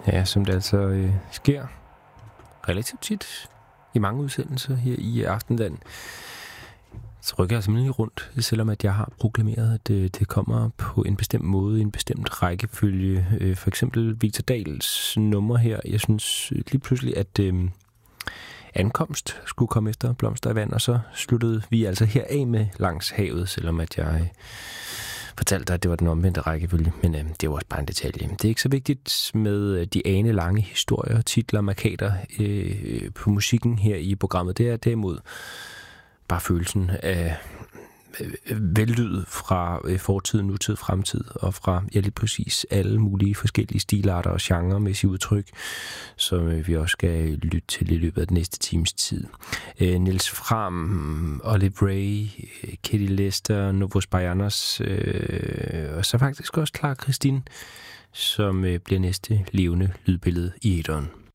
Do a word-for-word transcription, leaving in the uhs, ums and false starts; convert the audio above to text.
Ja, som det altså øh, sker relativt tit i mange udsendelser her i Aftenland. Så rykker jeg simpelthen rundt, selvom at jeg har proklameret, at det, det kommer på en bestemt måde, en bestemt rækkefølge. For eksempel Victor Dahls nummer her. Jeg synes lige pludselig, at øh, Ankomst skulle komme efter Blomster i vand, og så sluttede vi altså her af med Langs havet, selvom at jeg øh, fortalte dig, at det var den omvendte rækkefølge. Men øh, det var også bare en detalje. Det er ikke så vigtigt med de ane lange historier, titler, markader øh, på musikken her i programmet. Det er derimod bare følelsen af vellyd fra fortid, nutid, fremtid og fra ja, lige præcis alle mulige forskellige stilarter og genremæssige udtryk, som vi også skal lytte til i løbet af den næste times tid. Niels Fram, Olive Ray, Kitty Lester, Novos Baianos og så faktisk også Clara Christine, som bliver næste levende lydbillede i æteren.